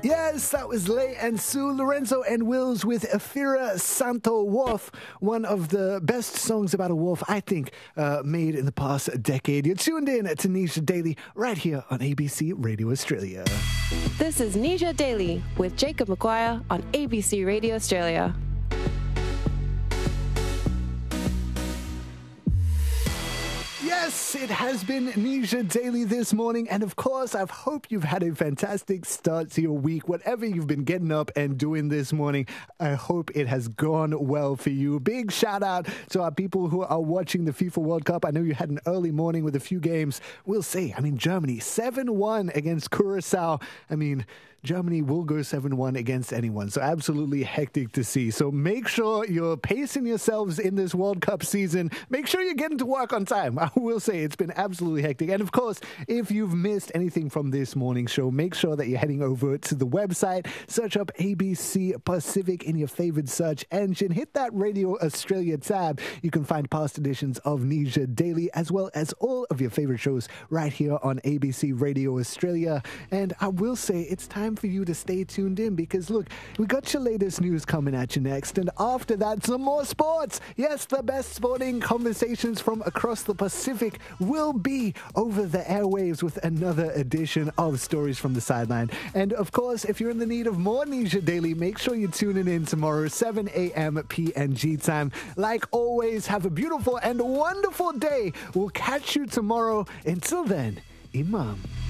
Yes, that was Lay and Sue, Lorenzo and Wills with Afira Santo Wolf, one of the best songs about a wolf, I think, made in the past decade. You're tuned in to Nisha Daily right here on ABC Radio Australia. This is Nisha Daily with Jacob McGuire on ABC Radio Australia. Yes, it has been Nisha Daily this morning, and of course, I hope you've had a fantastic start to your week. Whatever you've been getting up and doing this morning, I hope it has gone well for you. Big shout out to our people who are watching the FIFA World Cup. I know you had an early morning with a few games. We'll see. Germany 7-1 against Curacao. Germany will go 7-1 against anyone. So absolutely hectic to see. So make sure you're pacing yourselves in this World Cup season. Make sure you're getting to work on time. I will say it's been absolutely hectic. And of course, if you've missed anything from this morning's show, make sure that you're heading over to the website. Search up ABC Pacific in your favorite search engine. Hit that Radio Australia tab. You can find past editions of Nisha Daily as well as all of your favorite shows right here on ABC Radio Australia. And I will say it's time for you to stay tuned in because look, we got your latest news coming at you next, and after that some more sports. Yes, the best sporting conversations from across the Pacific will be over the airwaves with another edition of Stories from the Sideline. And of course, if you're in the need of more Nisha Daily, make sure you're tuning in tomorrow 7 a.m. PNG time. Like always, have a beautiful and wonderful day. We'll catch you tomorrow. Until then, Imam.